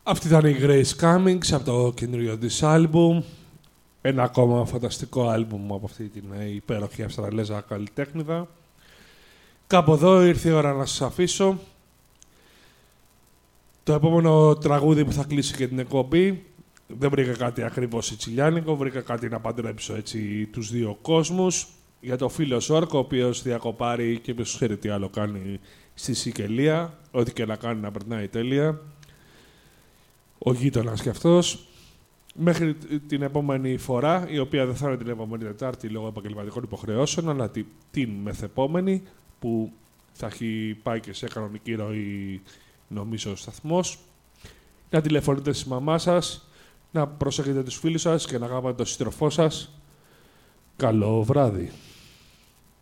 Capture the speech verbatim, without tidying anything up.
Αυτή ήταν η Grace Cummings από το καινούριο της άλμπουμ. Ένα ακόμα φανταστικό άλμπουμ από αυτή την υπέροχη Αυστραλέζα καλλιτέχνηδα. Κάπου εδώ ήρθε η ώρα να σας αφήσω. Το επόμενο τραγούδι που θα κλείσει και την εκπομπή, δεν βρήκα κάτι ακριβώς σιτσιλιάνικο, βρήκα κάτι να παντρέψω έτσι τους δύο κόσμους. Για το φίλο Σόρκο, ο οποίος διακοπάρει και ποιος ξέρει τι άλλο κάνει στη Σικελία, ό,τι και να κάνει να περνάει τέλεια. Ο γείτονας κι αυτός. Μέχρι την επόμενη φορά, η οποία δεν θα είναι την επόμενη Τετάρτη λόγω επαγγελματικών υποχρεώσεων, αλλά την μεθεπόμενη, που θα έχει πάει και σε κανονική ροή, νομίζω, ο σταθμός. Να τηλεφωνείτε στη μαμά σας, να προσέχετε τους φίλους σας και να αγαπάτε τον σύντροφό σας. Καλό βράδυ.